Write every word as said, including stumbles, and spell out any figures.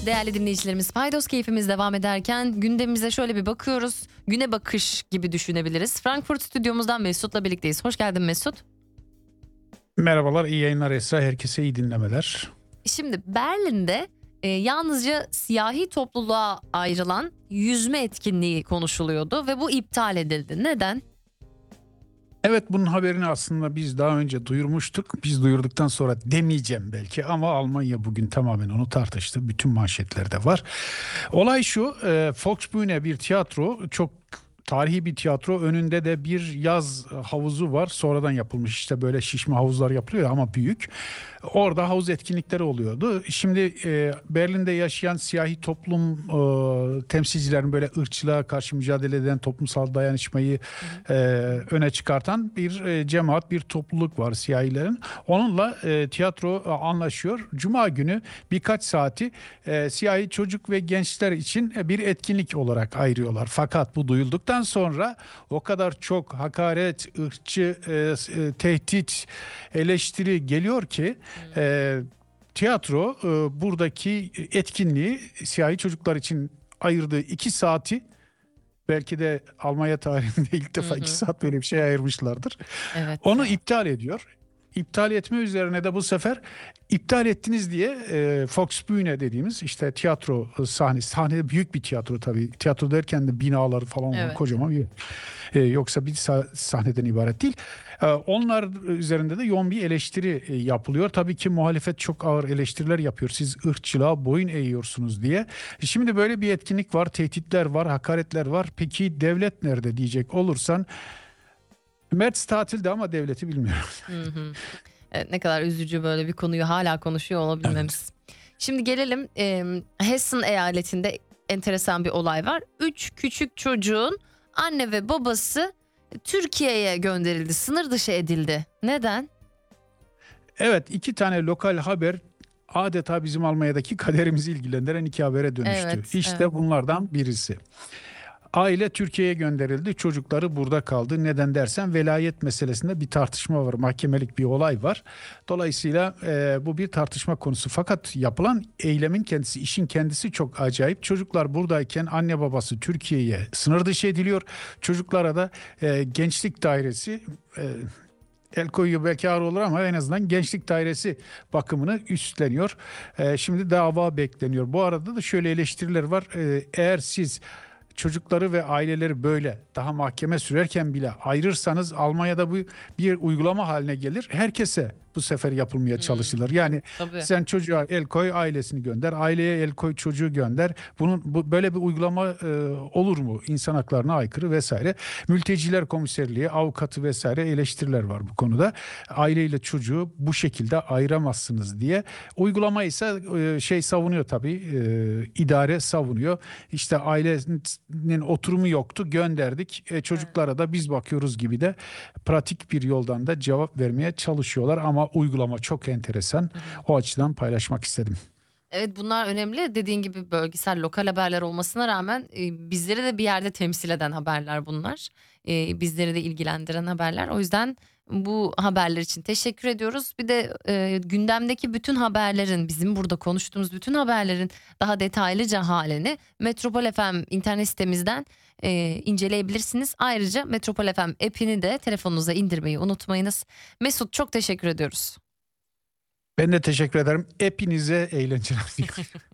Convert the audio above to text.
Değerli dinleyicilerimiz, Paydos keyfimiz devam ederken gündemimize şöyle bir bakıyoruz. Güne bakış gibi düşünebiliriz. Frankfurt stüdyomuzdan Mesut'la birlikteyiz. Hoş geldin Mesut. Merhabalar, iyi yayınlar Esra. Herkese iyi dinlemeler. Şimdi Berlin'de e, yalnızca siyahi topluluğa ayrılan yüzme etkinliği konuşuluyordu ve bu iptal edildi. Neden? Evet, bunun haberini aslında biz daha önce duyurmuştuk. Biz duyurduktan sonra demeyeceğim belki ama Almanya bugün tamamen onu tartıştı. Bütün manşetlerde var. Olay şu, e, Volksbühne bir tiyatro, çok tarihi bir tiyatro. Önünde de bir yaz havuzu var. Sonradan yapılmış, işte böyle şişme havuzlar yapılıyor ama büyük. Orada havuz etkinlikleri oluyordu. Şimdi e, Berlin'de yaşayan siyahi toplum e, temsilcilerin böyle ırkçılığa karşı mücadele eden, toplumsal dayanışmayı e, öne çıkartan bir e, cemaat, bir topluluk var siyahilerin. Onunla e, tiyatro e, anlaşıyor. Cuma günü birkaç saati e, siyahi çocuk ve gençler için e, bir etkinlik olarak ayırıyorlar. Fakat bu duyulduktan sonra o kadar çok hakaret, ırkçı, e, e, tehdit, eleştiri geliyor ki e, tiyatro e, buradaki etkinliği, siyahi çocuklar için ayırdığı iki saati, belki de Almanya tarihinde ilk defa Hı hı. iki saat böyle bir şey ayırmışlardır. Evet. Onu ya. iptal ediyor. İptal etme üzerine de bu sefer iptal ettiniz diye e, Volksbühne dediğimiz işte tiyatro sahnesi, sahnede büyük bir tiyatro tabii. Tiyatro derken de binaları falan var, Evet. kocaman bir e, yoksa bir sa- sahneden ibaret değil. E, onlar üzerinde de yoğun bir eleştiri e, yapılıyor. Tabii ki muhalefet çok ağır eleştiriler yapıyor. Siz ırkçılığa boyun eğiyorsunuz diye. E, şimdi böyle bir etkinlik var, tehditler var, hakaretler var. Peki devlet nerede diyecek olursan, Mertz tatilde ama devleti bilmiyorum. Hı hı. Evet, ne kadar üzücü böyle bir konuyu hala konuşuyor olabilmemiz. Şimdi gelelim e, Hessen eyaletinde enteresan bir olay var. Üç küçük çocuğun anne ve babası Türkiye'ye gönderildi, sınır dışı edildi. Neden? Evet, iki tane lokal haber adeta bizim Almanya'daki kaderimizi ilgilendiren iki habere dönüştü. Evet, İşte evet. bunlardan birisi. Aile Türkiye'ye gönderildi, çocukları burada kaldı. Neden dersen, velayet meselesinde bir tartışma var, mahkemelik bir olay var. Dolayısıyla e, bu bir tartışma konusu. Fakat yapılan eylemin kendisi, işin kendisi çok acayip. Çocuklar buradayken anne babası Türkiye'ye sınır dışı ediliyor. Çocuklara da e, gençlik dairesi e, el koyuyor, belki ağır olur ama en azından gençlik dairesi bakımını üstleniyor. Ee, şimdi dava bekleniyor. Bu arada da şöyle eleştiriler var. Ee, eğer siz çocukları ve aileleri böyle daha mahkeme sürerken bile ayırırsanız, Almanya'da bu bir uygulama haline gelir. Herkese bu sefer yapılmaya çalışılır. Yani Tabii. sen çocuğa el koy, ailesini gönder. Aileye el koy, çocuğu gönder. Bunun bu, böyle bir uygulama e, olur mu? İnsan haklarına aykırı vesaire. Mülteciler Komiserliği, avukatı vesaire eleştiriler var bu konuda. Aileyle çocuğu bu şekilde ayıramazsınız diye. Uygulama ise e, şey savunuyor tabii. E, idare savunuyor. İşte ailenin oturumu yoktu, gönderdik. E, çocuklara da biz bakıyoruz gibi de pratik bir yoldan da cevap vermeye çalışıyorlar ama uygulama çok enteresan. O açıdan paylaşmak istedim. Evet, bunlar önemli. Dediğin gibi bölgesel, lokal haberler olmasına rağmen e, bizleri de bir yerde temsil eden haberler bunlar. E, bizleri de ilgilendiren haberler. O yüzden bu haberler için teşekkür ediyoruz. Bir de e, gündemdeki bütün haberlerin, bizim burada konuştuğumuz bütün haberlerin daha detaylıca halini Metropol F M internet sitemizden e, inceleyebilirsiniz. Ayrıca Metropol F M app'ini de telefonunuza indirmeyi unutmayınız. Mesut, çok teşekkür ediyoruz. Ben de teşekkür ederim. Hepinize eğlenceler diliyorum.